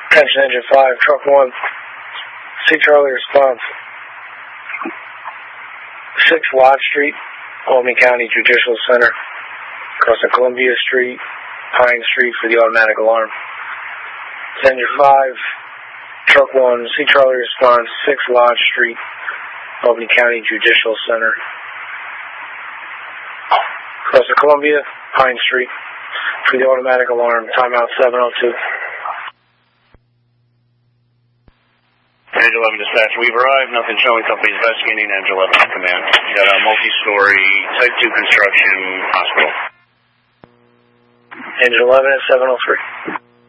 Attention Engine 5, Truck 1. C. Charlie response. 6 Lodge Street, Albany County Judicial Center. Crossing Columbia Street, Pine Street for the automatic alarm. Engine 5, Truck 1, C. Charlie response, 6 Lodge Street, Albany County Judicial Center. Crossing Columbia, Pine Street for the automatic alarm. Timeout 702. Engine 11 dispatch, we've arrived. Nothing showing. Company investigating. Engine 11 command. You got a multi-story Type 2 construction hospital. Engine 11 at 703.